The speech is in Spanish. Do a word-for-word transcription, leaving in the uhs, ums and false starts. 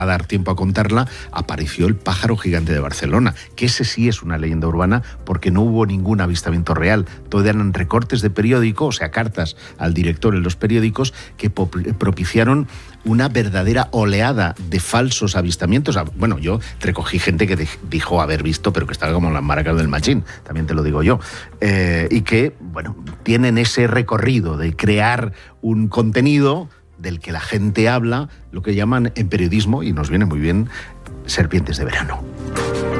a dar tiempo a contarla, apareció el pájaro gigante de Barcelona, que ese sí es una leyenda urbana porque no hubo ningún avistamiento real. Todo eran recortes de periódico, o sea, cartas al director en los periódicos que propiciaron una verdadera oleada de falsos avistamientos. Bueno, yo recogí gente que dijo haber visto, pero que estaba como en las maracas del Machín, también te lo digo yo, eh, y que, bueno, tienen ese recorrido de crear un contenido del que la gente habla, lo que llaman en periodismo, y nos viene muy bien, serpientes de verano.